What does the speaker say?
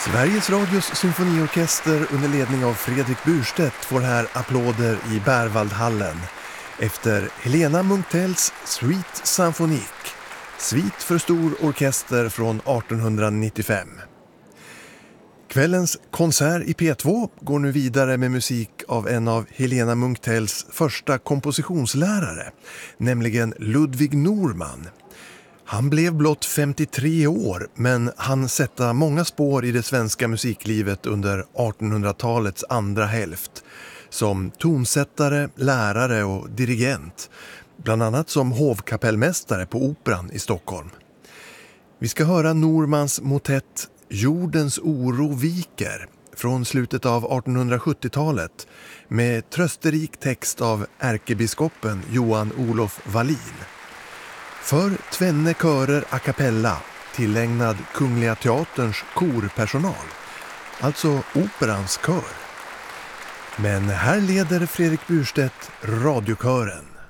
Sveriges Radios symfoniorkester under ledning av Fredrik Burstedt får här applåder i Berwaldhallen efter Helena Munktells Suite Symphonique, svit för stor orkester från 1895. Kvällens konsert i P2 går nu vidare med musik av en av Helena Munktells första kompositionslärare, nämligen Ludwig Norman. Han blev blott 53 år, men han sätta många spår i det svenska musiklivet under 1800-talets andra hälft, som tonsättare, lärare och dirigent, bland annat som hovkapellmästare på Operan i Stockholm. Vi ska höra Normans motett Jordens oro viker från slutet av 1870-talet med trösterik text av ärkebiskopen Johan Olof Wallin. För tvenne körer a cappella, tillägnad Kungliga Teaterns korpersonal, alltså Operans kör. Men här leder Fredrik Burstedt radiokören.